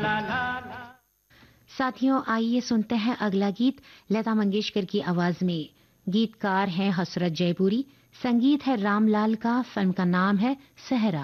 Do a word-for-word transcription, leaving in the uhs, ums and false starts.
साथियों, आइए सुनते हैं अगला गीत लता मंगेशकर की आवाज में। गीतकार हैं हसरत जयपुरी, संगीत है रामलाल का, फिल्म का नाम है सहरा।